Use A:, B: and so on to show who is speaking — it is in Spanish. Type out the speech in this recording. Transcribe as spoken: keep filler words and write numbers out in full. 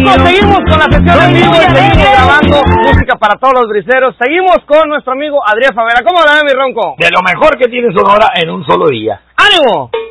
A: Seguimos, seguimos con la sesión en vivo y seguimos grabando música para todos los briseros. Seguimos con nuestro amigo Adrián Favela. ¿Cómo la ve, mi Ronco?
B: De lo mejor que tiene Sonora en un solo día.
A: ¡Ánimo!